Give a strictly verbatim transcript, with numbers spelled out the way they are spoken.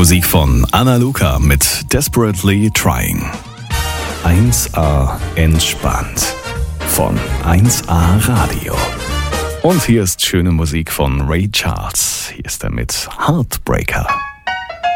Musik von Anna Luca mit Desperately Trying. eins A entspannt von eins A Radio. Und hier ist schöne Musik von Ray Charles. Hier ist er mit Heartbreaker.